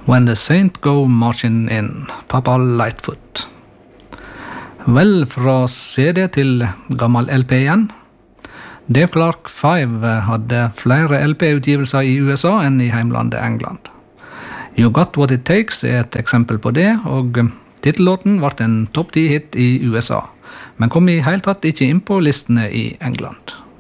When the Saint Go Marching In, Papa Lightfoot. Vel, fra CD til gammel LP igjen. Dave Clark 5 hadde flere LP-utgivelser i USA enn i heimlandet England. You Got What It Takes et eksempel på det, og titellåten ble en topp 10-hit i USA, men kom i hele tatt ikke inn på listene i England.